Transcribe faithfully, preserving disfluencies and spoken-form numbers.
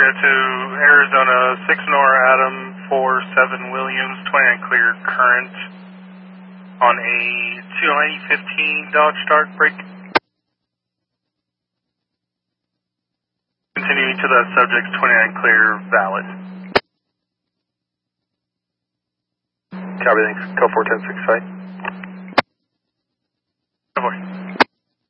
California to Arizona, six Nora Adam, four seven Williams, twenty-nine clear current on a two ninety fifteen Dodge Dart break. Continuing to that subject, twenty-nine clear, valid. Copy, thanks. Cal four ten six five.